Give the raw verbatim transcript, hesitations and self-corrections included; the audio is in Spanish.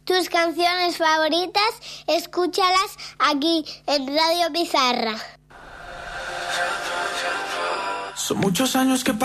tus canciones favoritas, escúchalas aquí en Radio Pizarra. Son muchos años que